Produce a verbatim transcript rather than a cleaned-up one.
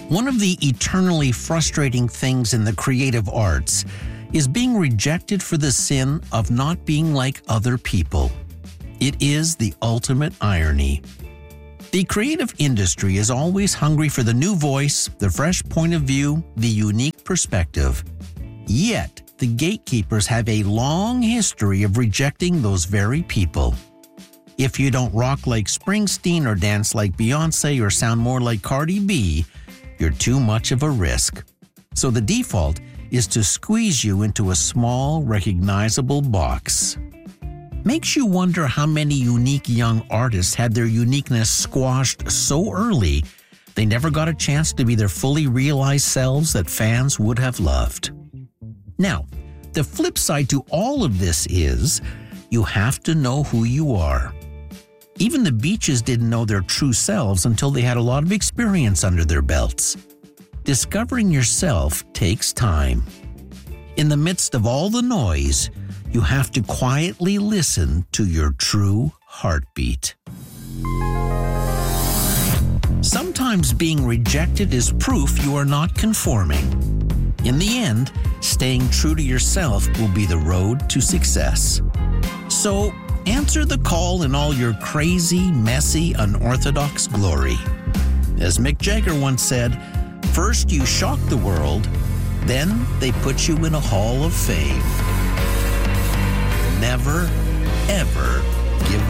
One of the eternally frustrating things in the creative arts is being rejected for the sin of not being like other people. It is the ultimate irony. The creative industry is always hungry for the new voice, the fresh point of view, the unique perspective. Yet, the gatekeepers have a long history of rejecting those very people. If you don't rock like Springsteen or dance like Beyoncé or sound more like Cardi B, you're too much of a risk. So the default is to squeeze you into a small, recognizable box. Makes you wonder how many unique young artists had their uniqueness squashed so early they never got a chance to be their fully realized selves that fans would have loved. Now, the flip side to all of this is you have to know who you are. Even the Beaches didn't know their true selves until they had a lot of experience under their belts. Discovering yourself takes time. In the midst of all the noise, you have to quietly listen to your true heartbeat. Sometimes being rejected is proof you are not conforming. In the end, staying true to yourself will be the road to success. So, answer the call in all your crazy, messy, unorthodox glory. As Mick Jagger once said, first you shock the world, then they put you in a hall of fame. Never, ever give up.